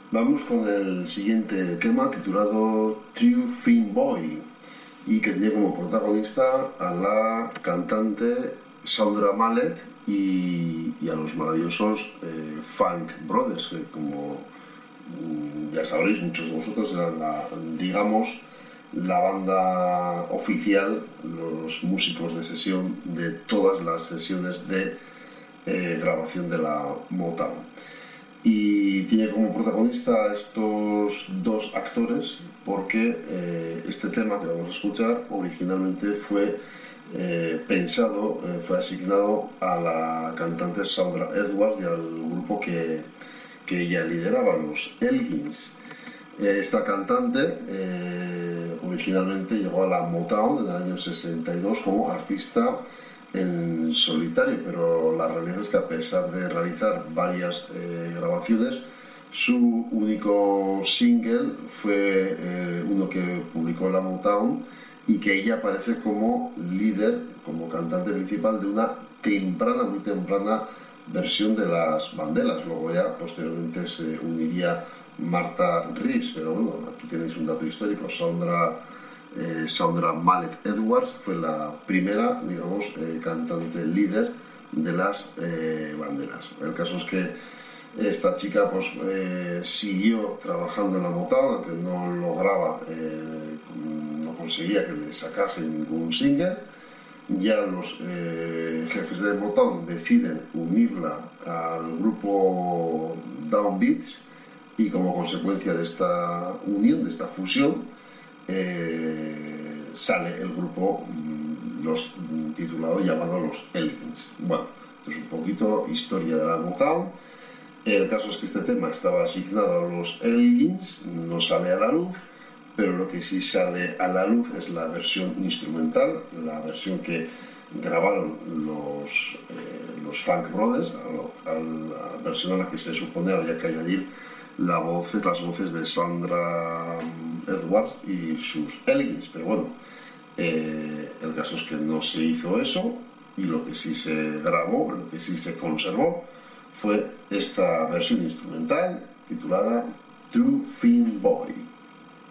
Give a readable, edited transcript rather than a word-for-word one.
Vamos con el siguiente tema titulado True Finn Boy y que tiene como protagonista a la cantante Sandra Mallet y a los maravillosos Funk Brothers, que como ya sabréis muchos de vosotros eran digamos, la banda oficial, los músicos de sesión de todas las sesiones de grabación de la Motown. Y tiene como protagonista a estos dos actores porque este tema que vamos a escuchar originalmente fue pensado, fue asignado a la cantante Sandra Edwards y al grupo que ella lideraba, los Elgins. Esta cantante originalmente llegó a la Motown en el año 62 como artista en solitario, pero la realidad es que a pesar de realizar varias grabaciones, su único single fue uno que publicó la Motown y que ella aparece como líder, como cantante principal de una muy temprana versión de las Vandellas. Luego ya posteriormente se uniría Martha Reeves, pero bueno, aquí tenéis un dato histórico. Sandra Mallet Edwards fue la primera, digamos, cantante líder de las Vandellas. El caso es que esta chica pues siguió trabajando en la Motown, aunque no lograba, no conseguía que le sacase ningún single. Ya los jefes de Motown deciden unirla al grupo Downbeats y como consecuencia de esta unión, de esta fusión, sale el grupo titulado, llamado los Elgins. Bueno, esto es un poquito historia de la Motown. El caso es que este tema estaba asignado a los Elgins, no sale a la luz, pero lo que sí sale a la luz es la versión instrumental, la versión que grabaron los Funk Brothers, a la versión a la que se supone había que añadir las voces de Sandra Edwards y sus Elgins, pero bueno, el caso es que no se hizo eso y lo que sí se grabó, lo que sí se conservó fue esta versión instrumental titulada True Finn Boy.